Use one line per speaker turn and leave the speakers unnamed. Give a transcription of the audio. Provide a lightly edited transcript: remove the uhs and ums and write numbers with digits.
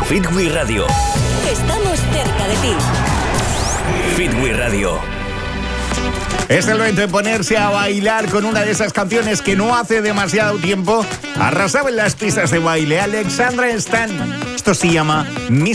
Fitwi Radio.
Estamos cerca de ti.
Fitwi Radio.
Es el momento de ponerse a bailar con una de esas canciones que no hace demasiado tiempo arrasaba en las pistas de baile. Alexandra Stan. Esto se llama Miss